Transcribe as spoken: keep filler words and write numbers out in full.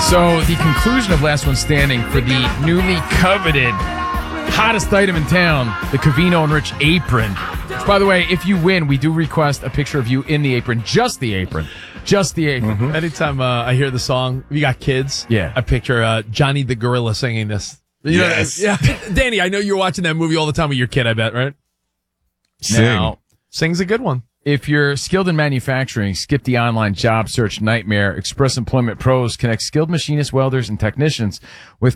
So the conclusion of Last One Standing for the newly coveted hottest item in town, the Covino and Rich apron. Which, by the way, if you win, we do request a picture of you in the apron, just the apron, just the apron. Mm-hmm. Anytime uh, I hear the song, if you got kids, yeah, I picture uh, Johnny the Gorilla singing this. You yes. know, yeah, Danny, I know you're watching that movie all the time with your kid. I bet, right? Sing. Now, sing's a good one. If you're skilled in manufacturing, skip the online job search nightmare. Express Employment Pros connects skilled machinists, welders, and technicians with